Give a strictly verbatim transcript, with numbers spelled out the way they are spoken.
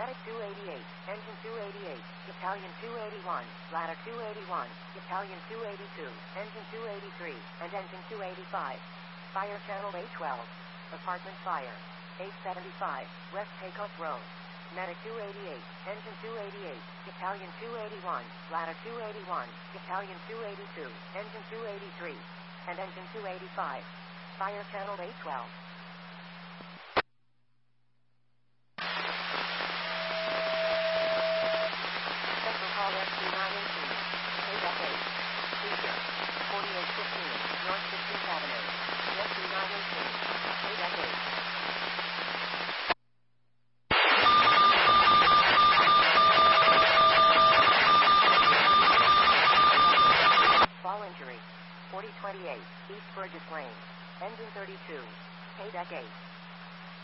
Medic two eighty-eight, Engine two eighty-eight, Battalion two eighty-one, Ladder two eighty-one, Battalion two eighty-two, Engine two eighty-three, and Engine two eighty-five. Fire Channel A twelve. Apartment fire. eight seventy-five, West Pecos Road. Medic two eighty-eight, Engine two eighty-eight, Battalion two eighty-one, Ladder two eighty-one, Battalion two eighty-two, Engine two eighty-three, and Engine two eighty-five. Fire Channel A twelve.